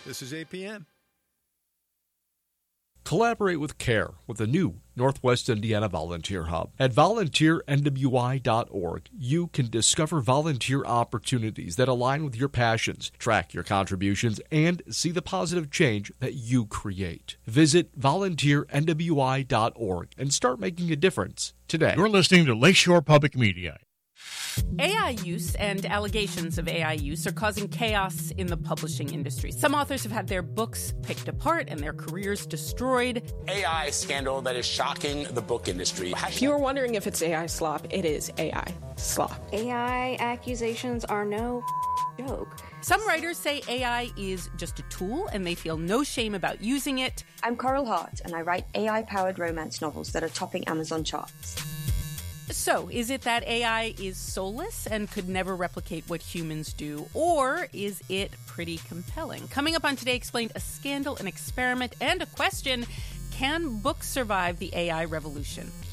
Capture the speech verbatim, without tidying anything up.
This is A P M. Collaborate with CARE with the new Northwest Indiana Volunteer Hub. At volunteer N W I dot org, you can discover volunteer opportunities that align with your passions, track your contributions, and see the positive change that you create. Visit volunteer N W I dot org and start making a difference today. You're listening to Lakeshore Public Media. A I use and allegations of A I use are causing chaos in the publishing industry. Some authors have had their books picked apart and their careers destroyed. A I scandal that is shocking the book industry. If you were wondering if it's A I slop, it is A I slop. A I accusations are no joke. Some writers say A I is just a tool and they feel no shame about using it. I'm Coral Hart and I write A I-powered romance novels that are topping Amazon charts. So, is it that A I is soulless and could never replicate what humans do, or is it pretty compelling? Coming up on Today Explained, a scandal, an experiment, and a question: can books survive the A I revolution?